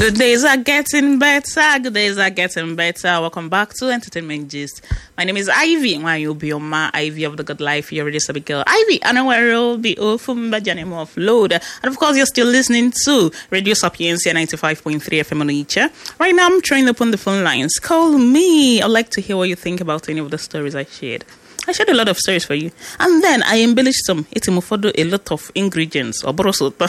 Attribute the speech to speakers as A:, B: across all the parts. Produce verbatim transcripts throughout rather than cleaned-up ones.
A: Good days are getting better. Good days are getting better. Welcome back to Entertainment Gist. My name is Ivy. Why you be on my Ivy of the Good Life? You're already a big girl. Ivy, I know where you'll be from Bajanimo of Load. And of course, you're still listening to Radio Sapiencia ninety-five point three F M on each. Right now, I'm trying to open the phone lines. Call me. I'd like to hear what you think about any of the stories I shared. I shared a lot of stories for you. And then I embellished some. It's a lot of ingredients. Or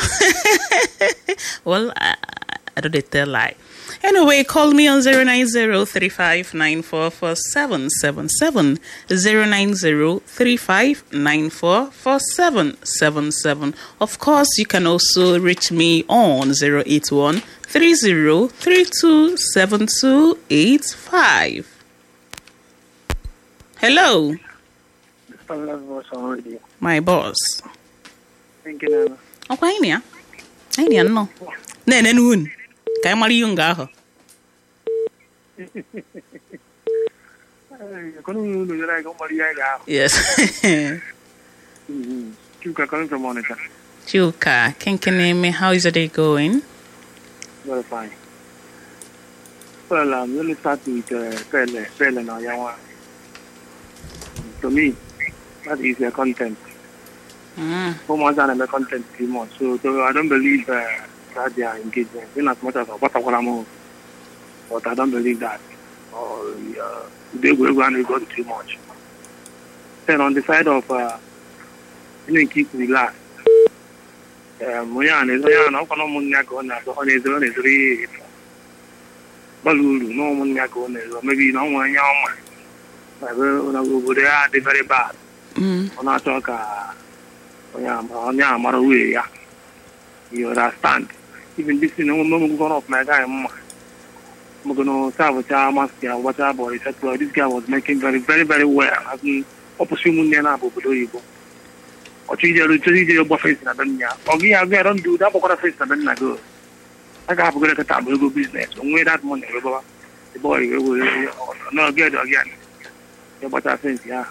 A: well, I, I don't tell lie. Anyway, call me on zero nine zero, three five nine four, four seven seven seven, zero nine zero, three five nine four, four seven seven seven. Of course, you can also reach me on zero eight one, three zero, three two, seven two eight five. Hello. My boss.
B: Thank you.
A: Okay, Nia. Hey, Nia, no. Ne, ne, noon. Kaya mali yung gaho. Yes.
B: Chuka coming from Monica.
A: Chuka, can you name me? How is the day going?
B: Very fine. Well, um, let me start with uh, Pele, Pele now, Yawa. To me, that is their content.
A: Mm.
B: For more than the content, too much. So, so I don't believe uh, that they are engagement. In as much as what I want, but I don't believe that. Or uh, they will run and go too much. Then on the side of uh, you know, keep relaxed. Um, we are not going to go on his own. Is really Balulu, no one going or maybe no one young. They are very bad.
A: Mm.
B: On our talk, on your mother, way, you understand. Even this in a moment gone off my guy. I'm going to serve with our master, what our boy said. Well, this guy was making very, very, very well. I mean, opportunity and apple, but you go. Or you do your face in a benya. Or we are don't do that, but what a face in a benya go. I got to go to the table, go business. Only that money, the boy will not get again. But I think, yeah.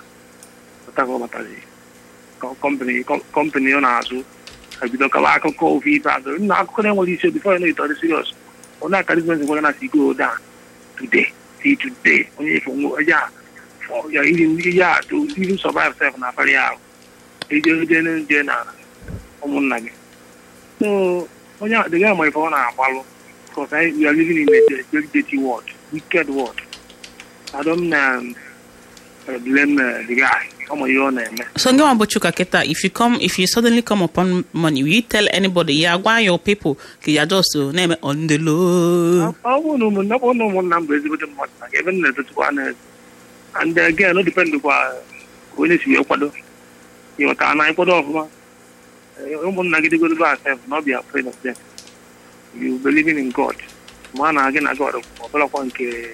B: Company, company on us. I be talk about coffee, but now couldn't what you said before I know it all serious. On that charisma, when I see go down today, see today, only for yeah, for yeah, even yeah, to even survive self na very out. It just didn't dinner on one so, oh yeah, the guy my phone now follow because I we are living in a very dirty world, wicked world. I don't um, blame uh, the guy.
A: So if you come, if you suddenly come upon money, will you tell anybody, yeah, why your people, you just name it on the low?
B: I won't know, no one number is even the one. And again, no depend on when it's your quado. You can't I put off. You won't get to go to yourself, not be afraid of them. You believe in God. Man, again, I got a couple of one.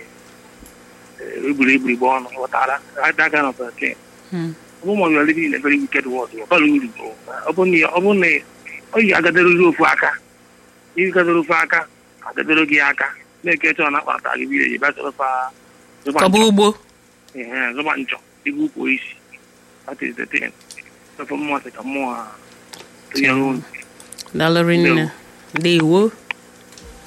B: We believe we born or that kind of a thing.
A: Hmm.
B: Woman, you are living in a very wicked world. Upon the only, oh, you got the roof waka. You got the roof waka, the Rugiaka, make it on about the village, better of a
A: Kabubo.
B: Yeah, the one job, the group is that is the thing. So, for more, more to your own.
A: Ballerina, they were.